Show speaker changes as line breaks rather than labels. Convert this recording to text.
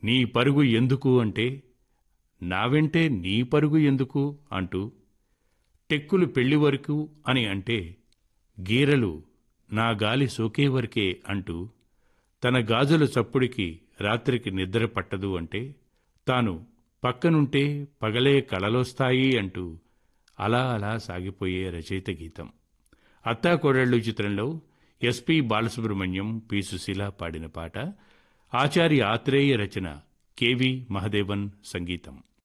నీ పరుగు ఎందుకు అంటే నా వెంటే నీ పరుగు ఎందుకు అంటూ, టెక్కులు పెళ్లి వరకు అని అంటే గీరలు నా గాలి సోకే వరకే అంటూ, తన గాజుల చప్పుడికి రాత్రికి నిద్ర పట్టదు అంటే తాను పక్కనుంటే పగలే కలలొస్తాయి అంటూ అలా అలా సాగిపోయే రచయిత గీతం. అత్తాకోడళ్ళు చిత్రంలో ఎస్పి బాలసుబ్రహ్మణ్యం, పి సుశీల పాడిన పాట. ఆచార్య ఆత్రేయ రచన, కెవి మహదేవన్ సంగీతం.